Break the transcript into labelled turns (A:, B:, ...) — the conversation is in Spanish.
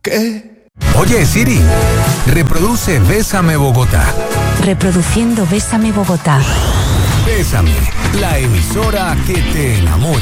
A: ¿Qué?
B: Oye, Siri, reproduce Bésame Bogotá.
C: Reproduciendo Bésame Bogotá.
B: Bésame, la emisora que te enamora.